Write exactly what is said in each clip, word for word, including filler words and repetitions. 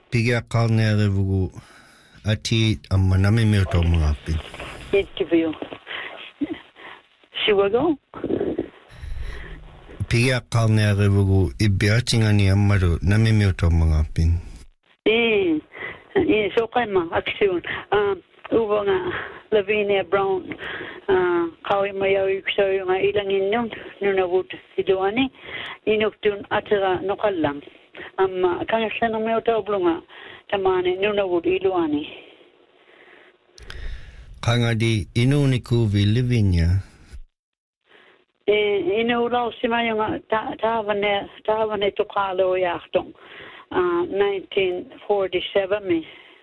Pigia qarniarivugu ati amma namimiutormangappi. Interview. Siwago? Pigia qarniarivugu ibbiatingani ammaru namimiutormangappi. Eh, eh, so kaima action. Um, ubanga Lavinia Brown. Uh, kawi mayaw iksaw nga ilang inyong nunawut iduani. Inuktun atira nukalang. Amma kangasya ng may utablunga tamani nunawut iluani. Kangadi inunikuvi Lavinia. Eh, inulaw si mayong tavane tavane tukalo yaktong uh, nineteen forty-seven mi.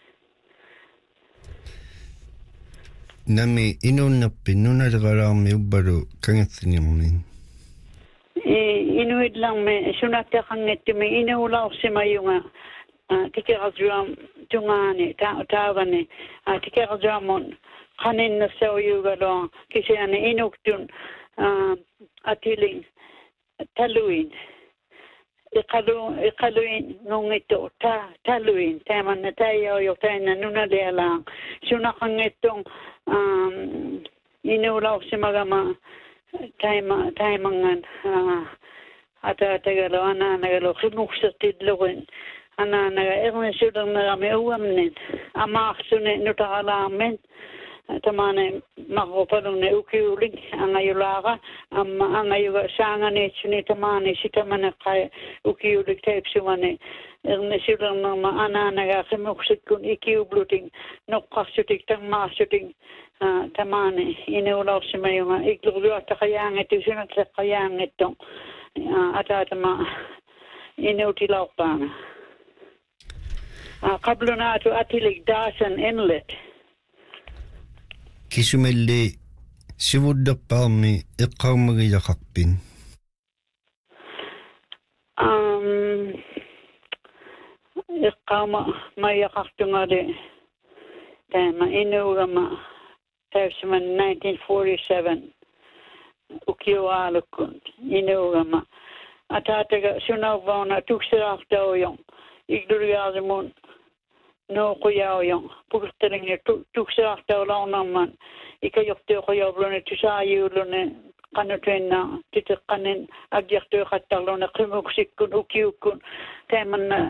Nami inunappi nunadagarami ubbaru kangathiniamin. Inuit lang me sunata kangetti me inulaw si mayong tikirajuam tungani tavane tikirajamon kanin na sawyugalo kasi ane inuktun Uh, atiling taluin ikalu ikaluin nung ito ta taluin taman na tayo yung tayo na nunadya lang sunakang itong um, inulaw si magama tayo tayo mga uh, ata tagalo ana nagalo kinuksa tidloin ana naga erna sudang na kami uwamnin ama aksunin nutakalamin tamane makopalong na ukiuling ang ayulaga ang ang ayuga sanga ni suni tamane si tamane kay ukiuling type sumane ang nasilang ng maana nagakimuksik kun ikiubluting nokasutik tang masuting tamane inulaw si mayo nga igluglo at kayang ito sunat sa kayang itong atatama inutilaw pa kablo na ito atilig dasan inlet Kisumelle sivudappaarmi eqqaumagiyaqarpin. Um eqqauma mayaqartungale tama inugama tawsman nineteen forty-seven ukiwalukun inugama atataga sunavana tuksiraqtauyong igduriyazimun no kuyaw yung pagkaling niya tuksaaktaw lang naman ikayokto kuyaw blone tusayo blone kanutuen na titakanin agyakto katalo na kimuksik kun ukiukun teman na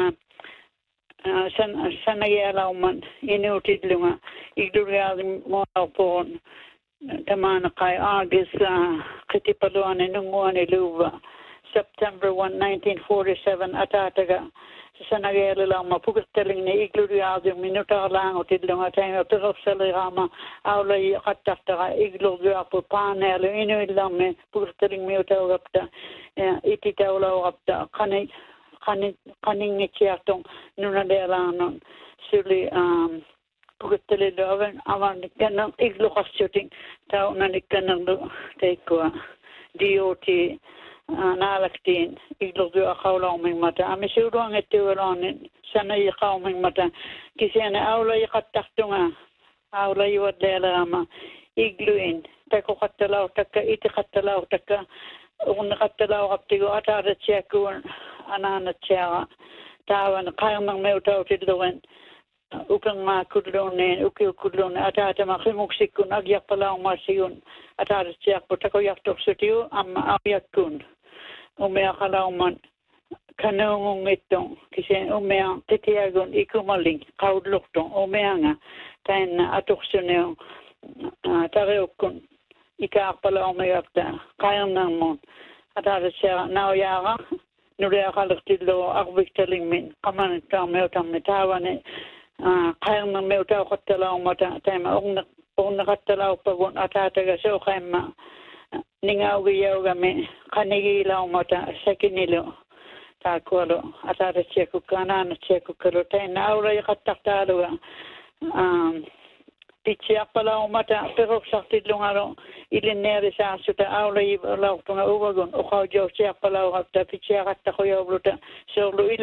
san sanayalaw man inutid lunga igduriyal mo po tamana kay August kitipaluan nunguan iluwa September first nineteen forty-seven atataga sa nagayala lang mapugataling ni igluriado yung minuta lang o tidlong at ay pero sa lirama awlay kataktaka igluriado panel inuit lang may pugataling minuta o kapta ititaw lang o kapta kanay kaning kaning ngitiyatong nunadela nun sili um pugataling awan awan kanang iglukasyoting tao na nikanang taikwa D O T naalaktiin iglugdu akawlaw ming mata ami siuruang etiwalanin sana ikaw ming mata kasi na awla ikataktunga awla iwad lelama igluin tako katalaw taka iti katalaw taka un katalaw kaptigo atara tiyakun anana tiyaga tawan kayang mang meutaw tidluwen upang makudlonin ukiukudlon atata makimuksikun agyak palaw masiyun atara tiyak po tako yaktok sutiyo ama awyakun umea kalauman kanungong itong kasi umea titiagon ikumaling kaudluktong umea nga tayo na atuksuneo tareokun ikaakpala umeyakta kayang nang mon atara siya naoyaga nurea kalaktidlo akbiktaling min kamanita meutang mitawan eh kayang nang meutaw katalaw mata tayo maong nakatalaw pagun atataga so kayang ma ningawiyaw kami kanigilaw mata sa kinilo takwalo atara siya kukana na siya kukalo tayo naawla yakattaktalo um pitsiyak pala mata pero sakti lungaro ilineri sa suta awla yibalaw tunga uwagon ukaw jaw siya pala kapta pitsiyak at takoyaw bluta so